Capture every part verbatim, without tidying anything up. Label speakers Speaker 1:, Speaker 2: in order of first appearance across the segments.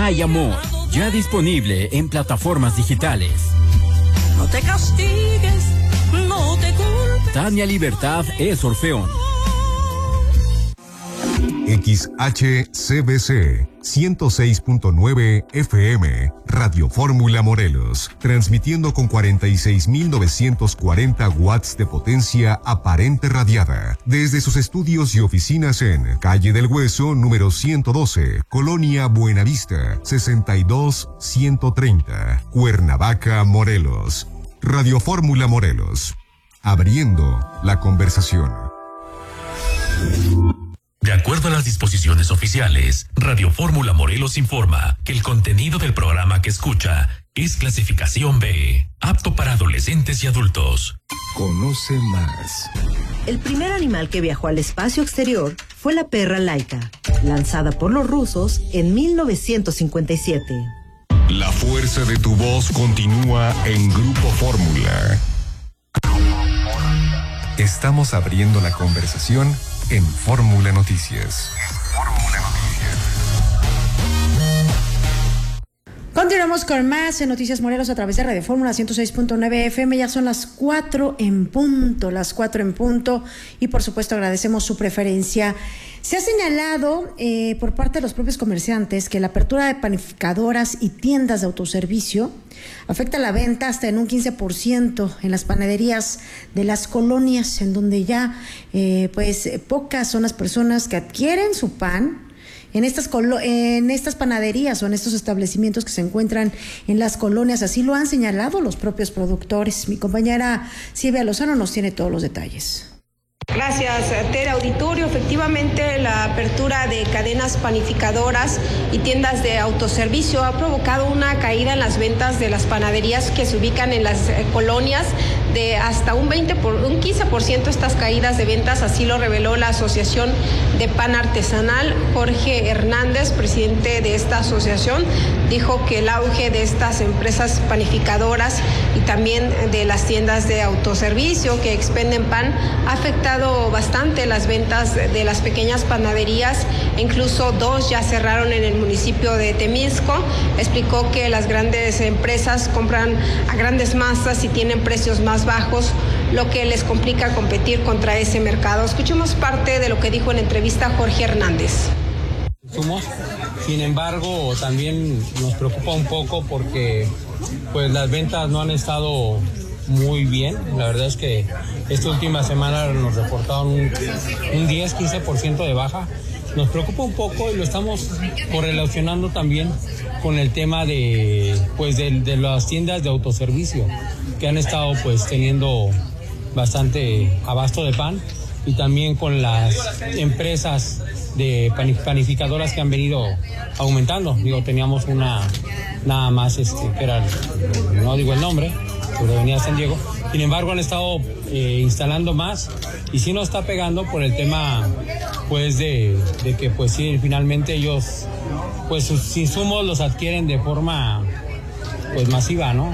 Speaker 1: Hay amor, ya disponible en plataformas digitales.
Speaker 2: No te castigues, no te culpes.
Speaker 1: Tania Libertad es Orfeón.
Speaker 3: X H C B C ciento seis punto nueve F M, Radio Fórmula Morelos, transmitiendo con cuarenta y seis mil novecientos cuarenta watts de potencia aparente radiada, desde sus estudios y oficinas en Calle del Hueso, número ciento doce, Colonia Buenavista, sesenta y dos ciento treinta, Cuernavaca, Morelos. Radio Fórmula Morelos, abriendo la conversación.
Speaker 4: De acuerdo a las disposiciones oficiales, Radio Fórmula Morelos informa que el contenido del programa que escucha es clasificación B, apto para adolescentes y adultos.
Speaker 3: Conoce más.
Speaker 5: El primer animal que viajó al espacio exterior fue la perra Laika, lanzada por los rusos en mil novecientos cincuenta y siete.
Speaker 3: La fuerza de tu voz continúa en Grupo Fórmula. Estamos abriendo la conversación en Fórmula Noticias. Fórmula Noticias.
Speaker 6: Continuamos con más en Noticias Morelos a través de Radio Fórmula ciento seis punto nueve F M. Ya son las cuatro en punto, las cuatro en punto. Y por supuesto agradecemos su preferencia. Se ha señalado eh, por parte de los propios comerciantes que la apertura de panificadoras y tiendas de autoservicio afecta la venta hasta en un quince por ciento en las panaderías de las colonias, en donde ya eh, pues pocas son las personas que adquieren su pan en estas colo- en estas panaderías o en estos establecimientos que se encuentran en las colonias. Así lo han señalado los propios productores. Mi compañera Silvia Lozano nos tiene todos los detalles.
Speaker 7: Gracias, Tere. Auditorio, efectivamente la apertura de cadenas panificadoras y tiendas de autoservicio ha provocado una caída en las ventas de las panaderías que se ubican en las eh, colonias de hasta un veinte por, un quince por ciento estas caídas de ventas, así lo reveló la Asociación de Pan Artesanal. Jorge Hernández, presidente de esta asociación, dijo que el auge de estas empresas panificadoras y también de las tiendas de autoservicio que expenden pan ha afectado bastante las ventas de las pequeñas panaderías, e incluso dos ya cerraron en el municipio de Temisco. Explicó que las grandes empresas compran a grandes masas y tienen precios más bajos, lo que les complica competir contra ese mercado. Escuchemos parte de lo que dijo en entrevista Jorge Hernández.
Speaker 8: Sin embargo, también nos preocupa un poco porque pues las ventas no han estado muy bien. La verdad es que esta última semana nos reportaron un, un diez a quince por ciento de baja. Nos preocupa un poco y lo estamos correlacionando también con el tema de pues de, de las tiendas de autoservicio que han estado pues teniendo bastante abasto de pan, y también con las empresas de panificadoras que han venido aumentando. Digo, teníamos una nada más este que era, no digo el nombre, pero venía San Diego. Sin embargo, han estado eh, instalando más, y sí nos está pegando por el tema pues de, de que pues sí, finalmente ellos pues sus insumos los adquieren de forma pues masiva, ¿no?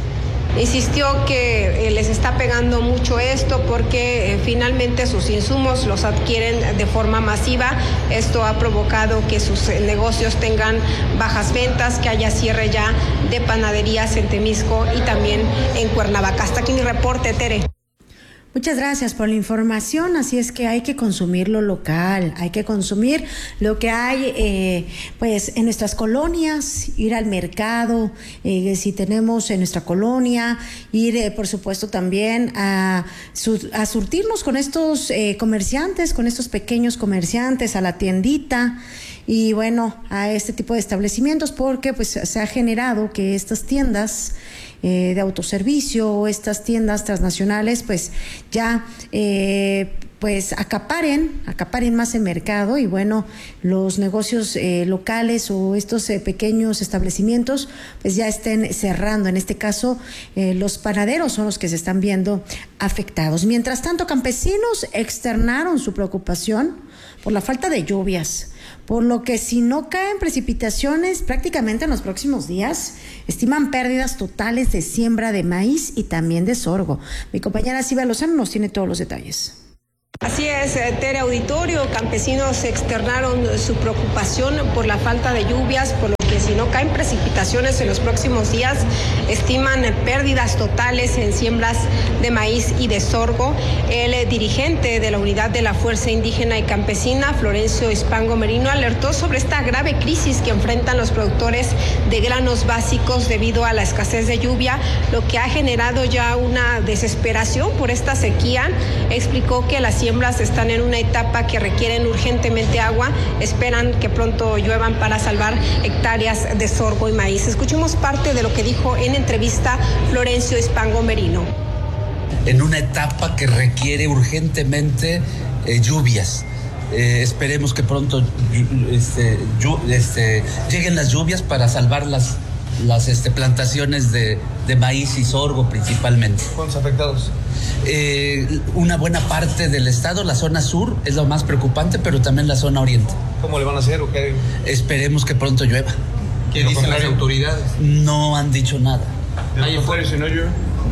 Speaker 7: Insistió que eh, les está pegando mucho esto porque eh, finalmente sus insumos los adquieren de forma masiva. Esto ha provocado que sus eh, negocios tengan bajas ventas, que haya cierre ya de panaderías en Temisco y también en Cuernavaca. Hasta aquí mi reporte, Tere.
Speaker 6: Muchas gracias por la información. Así es que hay que consumir lo local, hay que consumir lo que hay eh, pues en nuestras colonias, ir al mercado, eh, si tenemos en nuestra colonia, ir eh, por supuesto también a, a surtirnos con estos eh, comerciantes, con estos pequeños comerciantes, a la tiendita. Y bueno, a este tipo de establecimientos, porque pues se ha generado que estas tiendas eh, de autoservicio o estas tiendas transnacionales pues ya eh, pues acaparen, acaparen más el mercado, y bueno, los negocios eh, locales o estos eh, pequeños establecimientos pues ya estén cerrando. En este caso, eh, los panaderos son los que se están viendo afectados. Mientras tanto, campesinos externaron su preocupación por la falta de lluvias, por lo que si no caen precipitaciones prácticamente en los próximos días, estiman pérdidas totales de siembra de maíz y también de sorgo. Mi compañera Silvia Lozano nos tiene todos los detalles.
Speaker 7: Así es, Tere. Auditorio, campesinos externaron su preocupación por la falta de lluvias, por lo que que si no caen precipitaciones en los próximos días, estiman pérdidas totales en siembras de maíz y de sorgo. El dirigente de la unidad de la Fuerza Indígena y Campesina, Florencio Ispango Merino, alertó sobre esta grave crisis que enfrentan los productores de granos básicos debido a la escasez de lluvia, lo que ha generado ya una desesperación por esta sequía. Explicó que las siembras están en una etapa que requieren urgentemente agua, esperan que pronto lluevan para salvar hectáreas de sorgo y maíz. Escuchemos parte de lo que dijo en entrevista Florencio Ispango Merino.
Speaker 9: En una etapa que requiere urgentemente eh, lluvias. Eh, esperemos que pronto este, yu, este, lleguen las lluvias para salvar las, las este, plantaciones de, de maíz y sorgo principalmente.
Speaker 10: ¿Cuántos afectados?
Speaker 9: Eh, una buena parte del estado, la zona sur es lo más preocupante, pero también la zona oriente.
Speaker 10: ¿Cómo le van a hacer o qué?
Speaker 9: Esperemos que pronto llueva.
Speaker 10: ¿Qué dicen las autoridades?
Speaker 9: No han dicho nada.
Speaker 10: ¿Hay fuera si no llueve?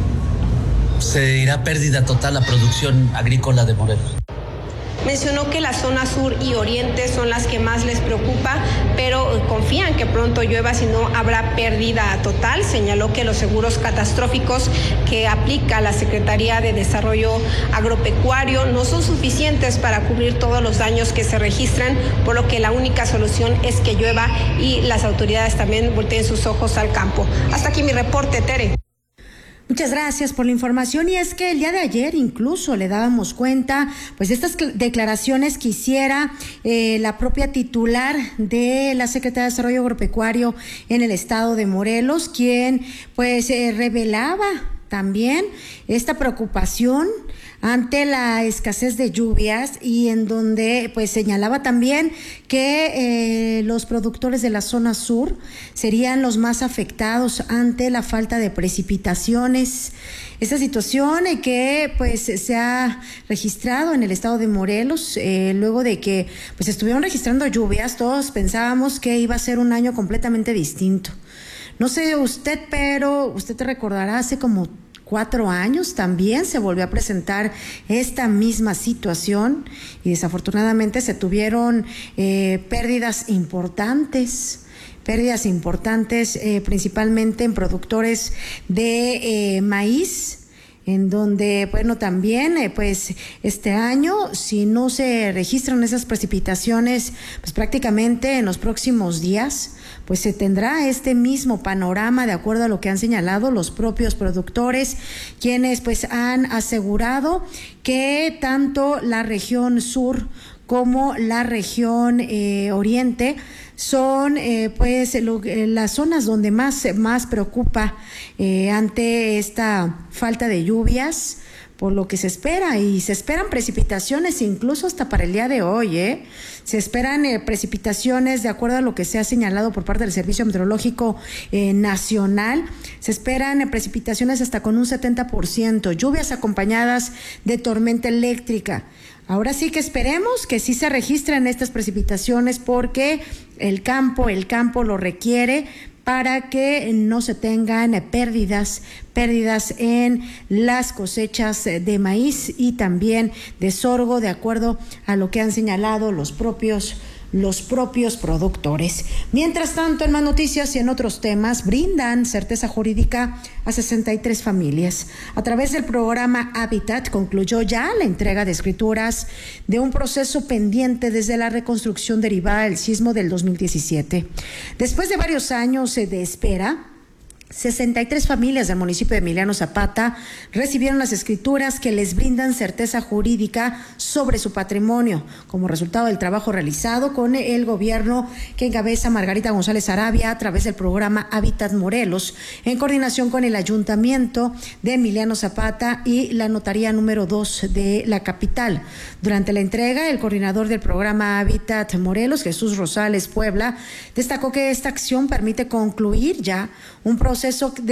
Speaker 9: Se irá pérdida total la producción agrícola de Morelos.
Speaker 7: Mencionó que la zona sur y oriente son las que más les preocupa, pero confían que pronto llueva, si no habrá pérdida total. Señaló que los seguros catastróficos que aplica la Secretaría de Desarrollo Agropecuario no son suficientes para cubrir todos los daños que se registran, por lo que la única solución es que llueva y las autoridades también volteen sus ojos al campo. Hasta aquí mi reporte, Tere.
Speaker 6: Muchas gracias por la información. Y es que el día de ayer incluso le dábamos cuenta pues de estas declaraciones que hiciera eh, la propia titular de la Secretaría de Desarrollo Agropecuario en el estado de Morelos, quien pues eh, revelaba también esta preocupación ante la escasez de lluvias, y en donde pues señalaba también que eh, los productores de la zona sur serían los más afectados ante la falta de precipitaciones. Esta situación eh, que pues se ha registrado en el estado de Morelos, eh, luego de que pues estuvieron registrando lluvias, todos pensábamos que iba a ser un año completamente distinto. No sé usted, pero usted te recordará hace como cuatro años también se volvió a presentar esta misma situación y desafortunadamente se tuvieron eh, pérdidas importantes. Pérdidas importantes eh, principalmente en productores de eh, maíz, en donde, bueno, también, eh, pues, este año, si no se registran esas precipitaciones, pues prácticamente en los próximos días, pues se tendrá este mismo panorama de acuerdo a lo que han señalado los propios productores, quienes pues han asegurado que tanto la región sur como la región eh, oriente son eh, pues lo, eh, las zonas donde más, más preocupa eh, ante esta falta de lluvias, por lo que se espera, y se esperan precipitaciones incluso hasta para el día de hoy, ¿eh? Se esperan eh, precipitaciones de acuerdo a lo que se ha señalado por parte del Servicio Meteorológico eh, Nacional. Se esperan eh, precipitaciones hasta con un setenta por ciento, lluvias acompañadas de tormenta eléctrica. Ahora sí que esperemos que sí se registren estas precipitaciones, porque el campo, el campo lo requiere para que no se tengan pérdidas, pérdidas en las cosechas de maíz y también de sorgo, de acuerdo a lo que han señalado los propios los propios productores. Mientras tanto, en más noticias y en otros temas, brindan certeza jurídica a sesenta y tres familias. A través del programa Hábitat concluyó ya la entrega de escrituras de un proceso pendiente desde la reconstrucción derivada del sismo del dos mil diecisiete. Después de varios años de espera, sesenta y tres familias del municipio de Emiliano Zapata recibieron las escrituras que les brindan certeza jurídica sobre su patrimonio, como resultado del trabajo realizado con el gobierno que encabeza Margarita González Arabia a través del programa Hábitat Morelos, en coordinación con el Ayuntamiento de Emiliano Zapata y la Notaría número dos de la capital. Durante la entrega, el coordinador del programa Hábitat Morelos, Jesús Rosales Puebla, destacó que esta acción permite concluir ya un proceso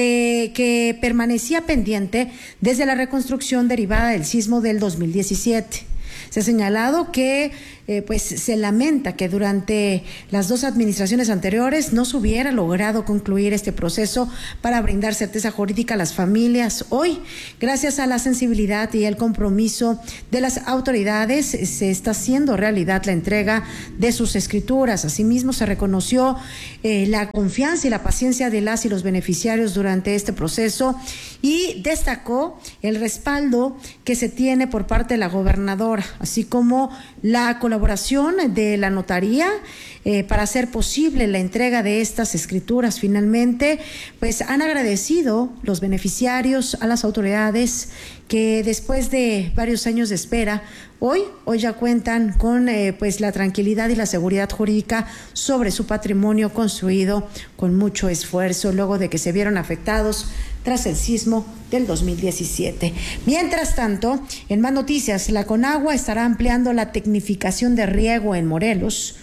Speaker 6: de que permanecía pendiente desde la reconstrucción derivada del sismo del dos mil diecisiete. Se ha señalado que eh, pues se lamenta que durante las dos administraciones anteriores no se hubiera logrado concluir este proceso para brindar certeza jurídica a las familias. Hoy, gracias a la sensibilidad y el compromiso de las autoridades, se está haciendo realidad la entrega de sus escrituras. Asimismo, se reconoció eh, la confianza y la paciencia de las y los beneficiarios durante este proceso y destacó el respaldo que se tiene por parte de la gobernadora, así como la colaboración de la notaría eh, para hacer posible la entrega de estas escrituras. Finalmente, pues han agradecido los beneficiarios a las autoridades que después de varios años de espera, hoy, hoy ya cuentan con eh, pues la tranquilidad y la seguridad jurídica sobre su patrimonio construido con mucho esfuerzo, luego de que se vieron afectados tras el sismo del dos mil diecisiete. Mientras tanto, en más noticias, la Conagua estará ampliando la tecnificación de riego en Morelos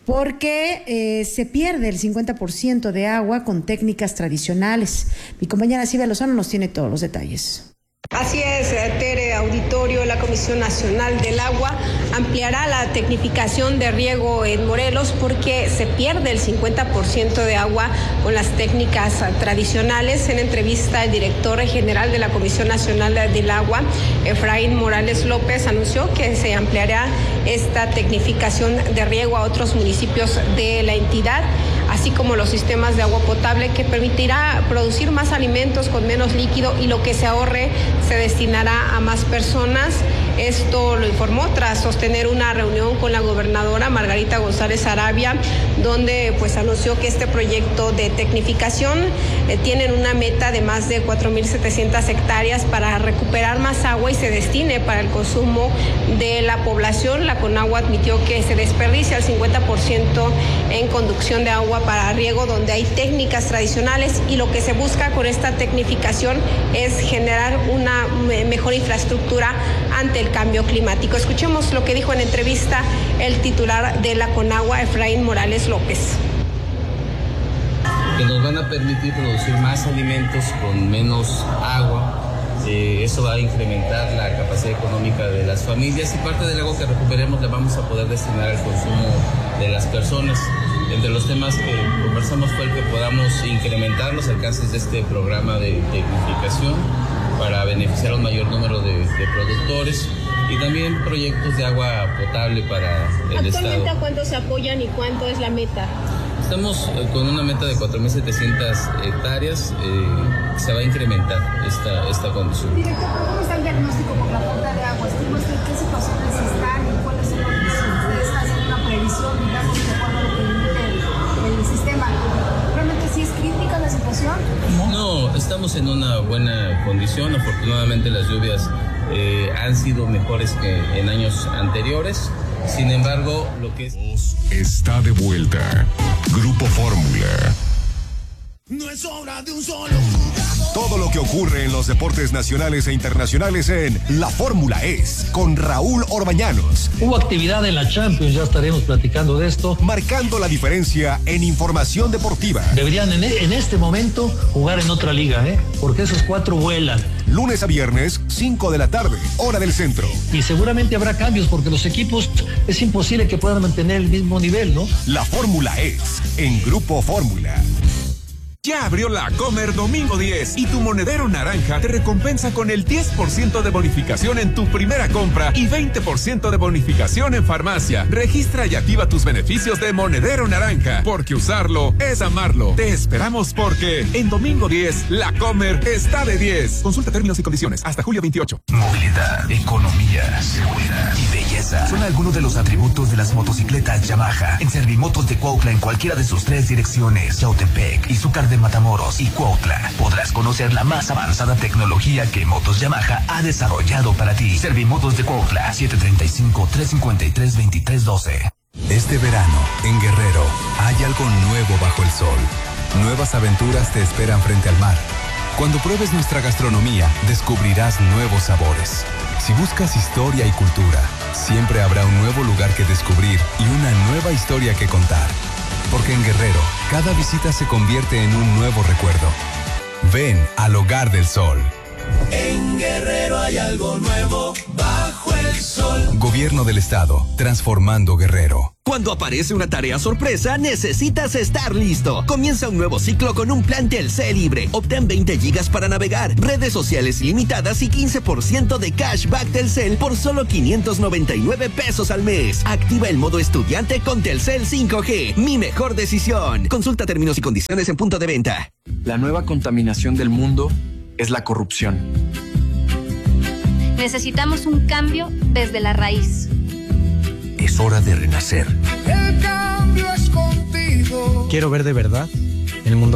Speaker 6: porque eh, se pierde el cincuenta por ciento de agua con técnicas tradicionales. Mi compañera Silvia Lozano nos tiene todos los detalles.
Speaker 7: Así es, Tere, auditorio, la Comisión Nacional del Agua ampliará la tecnificación de riego en Morelos porque se pierde el cincuenta por ciento de agua con las técnicas tradicionales. En entrevista, el director general de la Comisión Nacional del Agua, Efraín Morales López, anunció que se ampliará esta tecnificación de riego a otros municipios de la entidad, así como los sistemas de agua potable, que permitirá producir más alimentos con menos líquido y lo que se ahorre se destinará a más personas. Esto lo informó tras sostener una reunión con la gobernadora Margarita González Arabia, donde pues anunció que este proyecto de tecnificación eh, tienen una meta de más de cuatro mil setecientas hectáreas para recuperar más agua y se destine para el consumo de la población. La Conagua admitió que se desperdicia el cincuenta por ciento en conducción de agua para riego donde hay técnicas tradicionales, y lo que se busca con esta tecnificación es generar una mejor infraestructura ante el cambio climático. Escuchemos lo que dijo en entrevista el titular de la Conagua, Efraín Morales López.
Speaker 11: Que nos van a permitir producir más alimentos con menos agua. Eh, eso va a incrementar la capacidad económica de las familias y parte del agua que recuperemos la vamos a poder destinar al consumo de las personas. Entre los temas que conversamos fue el que podamos incrementar los alcances de este programa de tecnificación para beneficiar a un mayor número de, de productores y también proyectos de agua potable para el Estado.
Speaker 7: ¿Actualmente a cuánto se apoyan y cuánto es la meta?
Speaker 11: Estamos eh, con una meta de cuatro mil setecientas hectáreas, eh, se va a incrementar esta, esta condición.
Speaker 12: Director, ¿cómo está el diagnóstico por la falta de agua? ¿Estima usted qué situaciones están y cuáles son las que está haciendo una previsión, digamos, de acuerdo a lo que limite el, el sistema? ¿Realmente sí es crítica la situación?
Speaker 11: No, estamos en una buena condición. Afortunadamente las lluvias eh, han sido mejores que en años anteriores. Sin embargo, lo que es...
Speaker 3: Está de vuelta. Grupo Fórmula.
Speaker 13: No es obra de un solo jugador.
Speaker 3: Todo lo que ocurre en los deportes nacionales e internacionales en La Fórmula es con Raúl Orbañanos.
Speaker 14: Hubo actividad en la Champions, ya estaremos platicando de esto.
Speaker 3: Marcando la diferencia en información deportiva.
Speaker 14: Deberían en, en este momento jugar en otra liga, ¿eh? Porque esos cuatro vuelan.
Speaker 3: Lunes a viernes, cinco de la tarde, hora del centro.
Speaker 14: Y seguramente habrá cambios porque los equipos es imposible que puedan mantener el mismo nivel, ¿no?
Speaker 3: La Fórmula es en Grupo Fórmula.
Speaker 15: Ya abrió la Comer Domingo diez y tu monedero naranja te recompensa con el diez por ciento de bonificación en tu primera compra y veinte por ciento de bonificación en farmacia. Registra y activa tus beneficios de monedero naranja, porque usarlo es amarlo. Te esperamos porque en Domingo diez la Comer está de diez. Consulta términos y condiciones hasta julio veintiocho.
Speaker 16: Movilidad, economía, seguridad y belleza son algunos de los atributos de las motocicletas Yamaha. En Servimotos de Cuautla, en cualquiera de sus tres direcciones, Yautepec, Izúcar de Matamoros y Cuautla, podrás conocer la más avanzada tecnología que Motos Yamaha ha desarrollado para ti. Servimotos de Cuautla, siete tres cinco, tres cinco tres, dos tres uno dos.
Speaker 17: Este verano, en Guerrero, hay algo nuevo bajo el sol. Nuevas aventuras te esperan frente al mar. Cuando pruebes nuestra gastronomía, descubrirás nuevos sabores. Si buscas historia y cultura, siempre habrá un nuevo lugar que descubrir y una nueva historia que contar. Porque en Guerrero, cada visita se convierte en un nuevo recuerdo. Ven al Hogar del Sol.
Speaker 13: En Guerrero hay algo nuevo bajo el
Speaker 17: Sol. Gobierno del Estado, transformando Guerrero.
Speaker 18: Cuando aparece una tarea sorpresa, necesitas estar listo. Comienza un nuevo ciclo con un plan Telcel libre. Obtén veinte gigas para navegar, redes sociales ilimitadas y quince por ciento de cashback Telcel por solo quinientos noventa y nueve pesos al mes. Activa el modo estudiante con Telcel cinco G. Mi mejor decisión. Consulta términos y condiciones en punto de venta.
Speaker 19: La nueva contaminación del mundo es la corrupción.
Speaker 20: Necesitamos un cambio desde la raíz.
Speaker 21: Es hora de renacer.
Speaker 13: El cambio es contigo.
Speaker 22: Quiero ver de verdad el mundo